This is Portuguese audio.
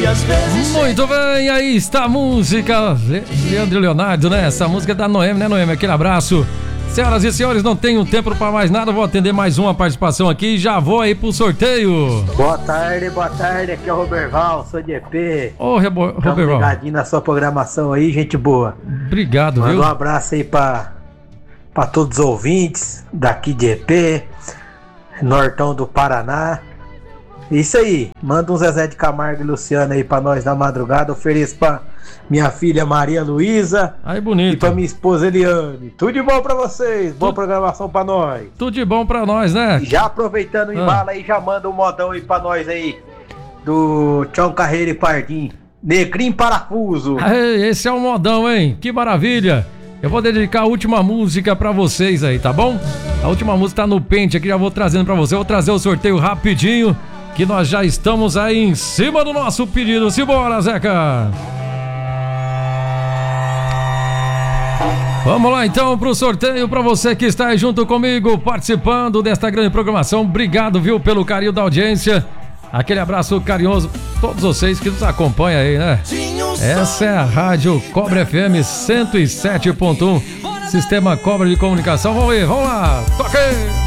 às vezes. Muito bem, aí está a música Leandro e Leonardo, né? Essa música é da Noemi, né, Noemi? Aquele abraço. Senhoras e senhores, não tenho tempo para mais nada, vou atender mais uma participação aqui e já vou aí pro sorteio. Boa tarde, aqui é o Roberval, sou de EP. Ô, Roberval. Ligadinho na sua programação aí, gente boa. Obrigado, Manda viu? um abraço aí pra todos os ouvintes daqui de EP, Nortão do Paraná. Isso aí, manda um Zezé de Camargo e Luciano aí pra nós na madrugada. Ofereço pra minha filha Maria Luísa. Aí, bonito. E pra minha esposa Eliane. Tudo de bom pra vocês, boa programação pra nós. Tudo de bom pra nós, né? Já aproveitando o embalo aí, já manda um modão aí pra nós aí, do Tchau Carreira e Pardim, Negrinho Parafuso. Aí, esse é o modão, hein? Que maravilha! Eu vou dedicar a última música pra vocês aí, tá bom? A última música tá no pente aqui, já vou trazendo pra você. Eu vou trazer o sorteio rapidinho, que nós já estamos aí em cima do nosso pedido. Simbora, Zeca! Vamos lá então pro sorteio pra você que está aí junto comigo, participando desta grande programação. Obrigado, viu, pelo carinho da audiência. Aquele abraço carinhoso a todos vocês que nos acompanham aí, né? Essa é a Rádio Cobra FM 107.1, Sistema Cobra de Comunicação. Vamos lá, toque!